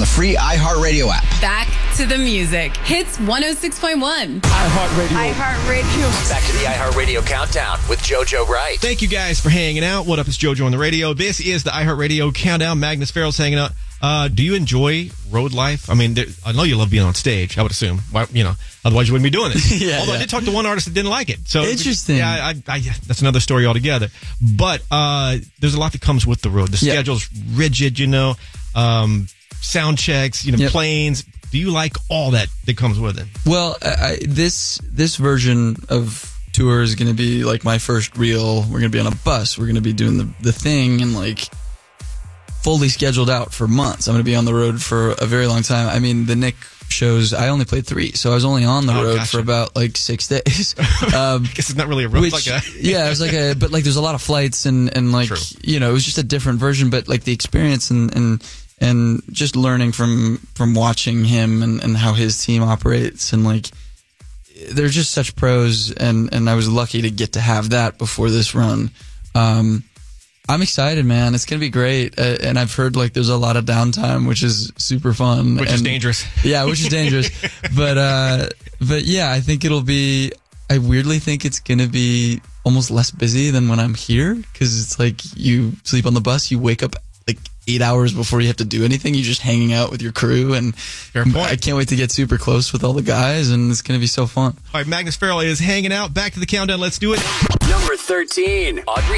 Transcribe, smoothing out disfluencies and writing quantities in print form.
the free iHeartRadio app. Back to the music. Hits 106.1. iHeartRadio. Back to the iHeartRadio Countdown with JoJo Wright. Thank you guys for hanging out. What up? It's JoJo on the radio. This is the iHeartRadio Countdown. Magnus Farrell's hanging out. Do you enjoy road life? I mean, I know you love being on stage, I would assume. Why, otherwise you wouldn't be doing this. Although I did talk to one artist that didn't like it. So interesting. Yeah, that's another story altogether. But there's a lot that comes with the road. The schedule's rigid, sound checks, planes. Do you like all that comes with it? Well, this version of tour is going to be like my first real. We're going to be on a bus. We're going to be doing the thing and like fully scheduled out for months. I'm going to be on the road for a very long time. I mean, the Nick shows, I only played 3, so I was only on the road for about like 6 days. I guess it's not really a road. Yeah, it was like but like there's a lot of flights and like, True. it was just a different version, but like the experience and just learning from watching him and how his team operates, and like they're just such pros, and I was lucky to get to have that before this run. I'm excited, man. It's going to be great. And I've heard like there's a lot of downtime, which is super fun. Which is dangerous. Yeah, which is dangerous. But yeah, I think I weirdly think it's going to be almost less busy than when I'm here, because it's like you sleep on the bus, you wake up like 8 hours before you have to do anything. You're just hanging out with your crew, and I can't wait to get super close with all the guys, and it's going to be so fun. All right, Magnus Farrell is hanging out. Back to the countdown. Let's do it. Number 13. Audrey